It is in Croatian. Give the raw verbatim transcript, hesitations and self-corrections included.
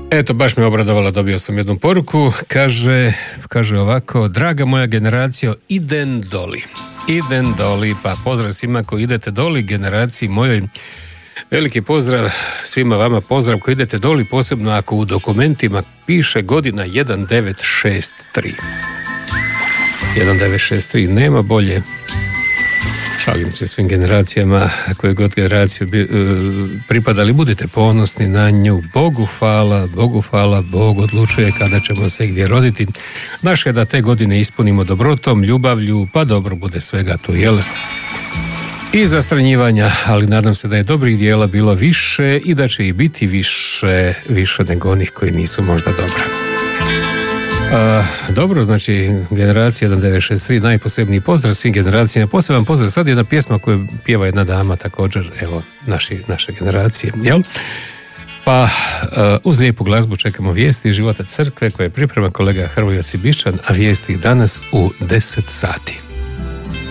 Eto, baš me obradovala, dobio sam jednu poruku, kaže, kaže ovako: draga moja generacija, idem doli. Idem doli, pa pozdrav svima koji idete doli, generaciji mojoj. Veliki pozdrav svima vama, pozdrav koji idete doli, posebno ako u dokumentima piše godina devetnaest šezdeset tri. devetnaest šezdeset tri, nema bolje. Šalim se svim generacijama, koje god generaciju bi, uh, pripadali, budite ponosni na nju. Bogu hvala, Bogu hvala, Bog odlučuje kada ćemo se gdje roditi. Naše da te godine ispunimo dobrotom, ljubavlju, pa dobro bude svega tu, jel? I zastranjivanja, ali nadam se da je dobrih dijela bilo više i da će i biti više, više nego onih koji nisu možda dobra. A, dobro, znači generacija devetnaest šezdeset tri, najposebniji pozdrav svim generacijama, poseban pozdrav. Sad je jedna pjesma koju pjeva jedna dama također, evo, naši, naše generacije, jel? Pa uh, uz lijepu glazbu čekamo vijesti života crkve koje priprema kolega Hrvoje Sibišćan, a vijesti danas u deset sati.